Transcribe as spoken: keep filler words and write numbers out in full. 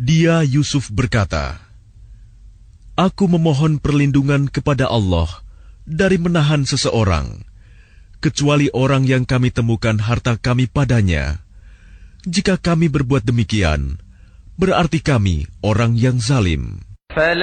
Dia Yusuf berkata, "Aku memohon perlindungan kepada Allah dari menahan seseorang, kecuali orang yang kami temukan harta kami padanya. Jika kami berbuat demikian, berarti kami orang yang zalim."